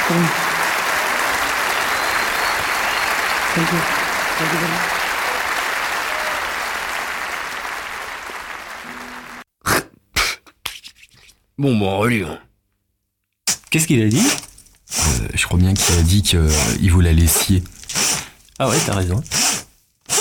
Thank you. Thank you very much. Bon, allez. Qu'est-ce qu'il a dit ? Je crois bien qu'il a dit qu'il voulait aller scier. Ah ouais, t'as raison.